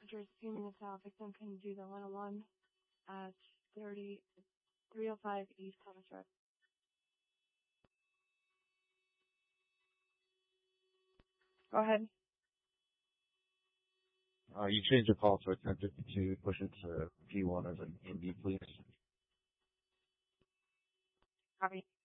Just a few minutes out. Victim can do the 101 at 305 East Thomas Road. Go ahead. You changed your call to a 1052, push it to P1 as an AD, please. Copy.